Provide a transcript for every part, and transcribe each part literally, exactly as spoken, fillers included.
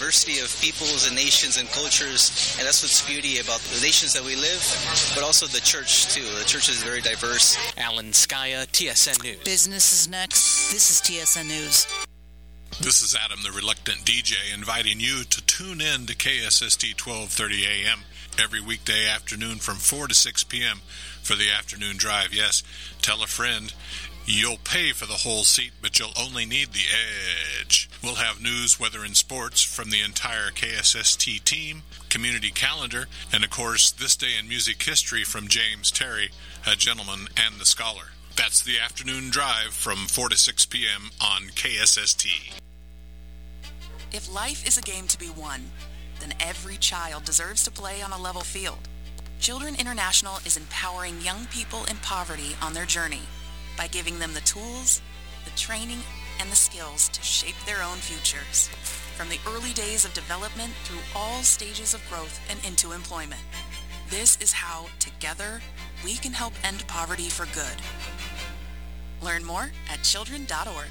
diversity of peoples and nations and cultures, and that's what's beauty about the nations that we live, but also the church, too. The church is very diverse. Alan Skaya, T S N News. Business is next. This is T S N News. This is Adam, the Reluctant D J, inviting you to tune in to K S S T twelve thirty A M every weekday afternoon from four to six p.m. for the afternoon drive. Yes, tell a friend. You'll pay for the whole seat, but you'll only need the edge. We'll have news, weather, and sports from the entire K S S T team, community calendar, and of course, This Day in Music History from James Terry, a gentleman and the scholar. That's the afternoon drive from four to six p.m. on K S S T. If life is a game to be won, then every child deserves to play on a level field. Children International is empowering young people in poverty on their journey by giving them the tools, the training, and the skills to shape their own futures, from the early days of development through all stages of growth and into employment. This is how, together, we can help end poverty for good. Learn more at children dot org.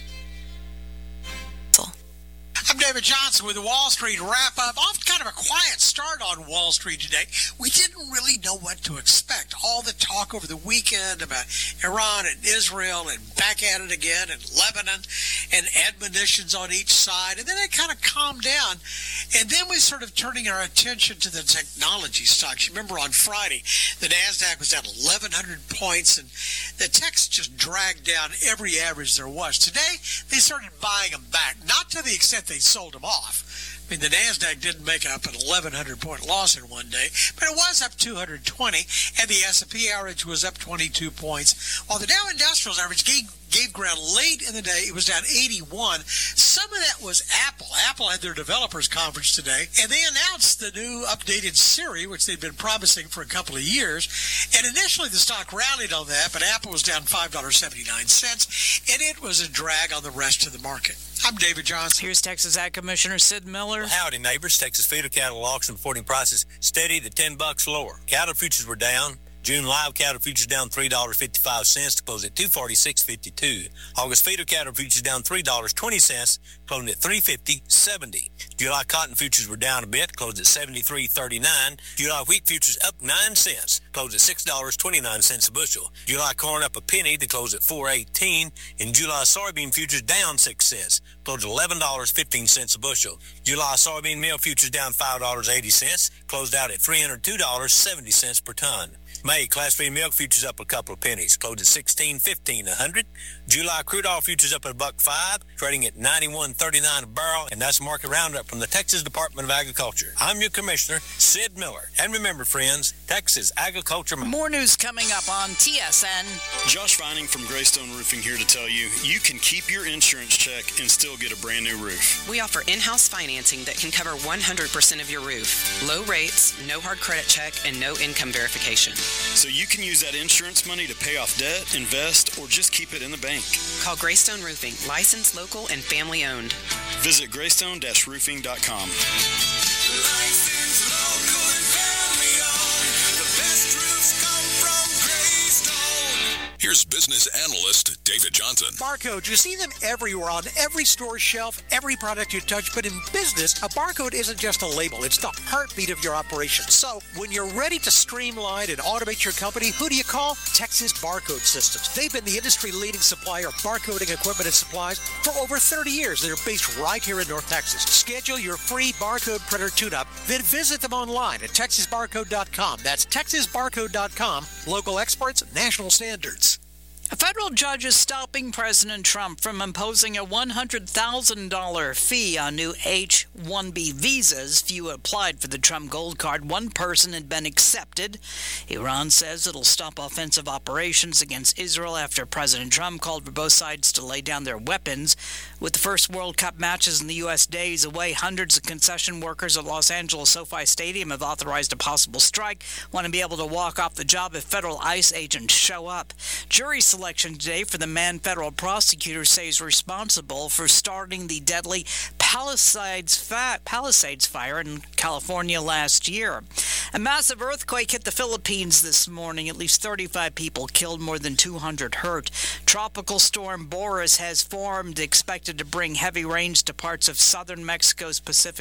I'm David Johnson with the Wall Street Wrap-Up. Off kind of a quiet start on Wall Street today. We didn't really know what to expect. All the talk over the weekend about Iran and Israel and back at it again and Lebanon and admonitions on each side. And then it kind of calmed down. And then we started turning our attention to the technology stocks. You remember on Friday, the NASDAQ was down eleven hundred points and the techs just dragged down every average there was. Today, they started buying them back, not to the extent they sold them off. I mean, the NASDAQ didn't make up an eleven hundred point loss in one day, but it was up two hundred twenty, and the S and P average was up twenty-two points, while the Dow Industrials average gave, gave ground late in the day. It was down eighty-one. Some of that was Apple. Apple had their developers conference today, and they announced the new updated Siri, which they'd been promising for a couple of years, and initially the stock rallied on that, but Apple was down five dollars and seventy-nine cents, and it was a drag on the rest of the market. I'm David Johnson. Here's Texas Ag Commissioner Sid Miller. Well, howdy, neighbors. Texas feeder cattle auction reporting prices steady to ten bucks lower. Cattle futures were down. June live cattle futures down three dollars and fifty-five cents to close at two forty-six fifty-two. August feeder cattle futures down three dollars and twenty cents, closing at three fifty seventy. July cotton futures were down a bit, closed at seventy-three thirty-nine. July wheat futures up nine cents, closed at six dollars and twenty-nine cents a bushel. July corn up a penny to close at four eighteen. And July soybean futures down six cents, closed at eleven dollars and fifteen cents a bushel. July soybean meal futures down five dollars and eighty cents, closed out at three hundred two dollars and seventy cents per ton. May Class B milk futures up a couple of pennies, closed at sixteen fifteen a hundred. July crude oil futures up at a buck five, trading at ninety-one thirty-nine a barrel, and that's a market roundup from the Texas Department of Agriculture. I'm your commissioner, Sid Miller, and remember, friends, Texas Agriculture. More news coming up on T S N. Josh Vining from Greystone Roofing here to tell you you can keep your insurance check and still get a brand new roof. We offer in-house financing that can cover one hundred percent of your roof. Low rates, no hard credit check, and no income verification. So you can use that insurance money to pay off debt, invest, or just keep it in the bank. Call Greystone Roofing, licensed, local, and family owned. Visit greystone dash roofing dot com. Licensed, local, and family owned. The best roofs come from Greystone. Here's business analyst David Johnson. Barcodes, you see them everywhere on every store shelf, every product you touch. But in business, a barcode isn't just a label. It's the heartbeat of your operation. So when you're ready to streamline and automate your company, who do you call? Texas Barcode Systems. They've been the industry-leading supplier of barcoding equipment and supplies for over thirty years. They're based right here in North Texas. Schedule your free barcode printer tune-up, then visit them online at texas barcode dot com. That's texas barcode dot com. Local experts, national standards. A federal judge is stopping President Trump from imposing a one hundred thousand dollars fee on new H one B visas. Few applied for the Trump Gold Card. One person had been accepted. Iran says it'll stop offensive operations against Israel after President Trump called for both sides to lay down their weapons. With the first World Cup matches in the U S days away, hundreds of concession workers at Los Angeles SoFi Stadium have authorized a possible strike, want to be able to walk off the job if federal ICE agents show up. Jury selection today for the man federal prosecutor says responsible for starting the deadly Palisades, fa- Palisades fire in California last year. A massive earthquake hit the Philippines this morning. At least thirty-five people killed, more than two hundred hurt. Tropical storm Boris has formed, expected to bring heavy rains to parts of southern Mexico's Pacific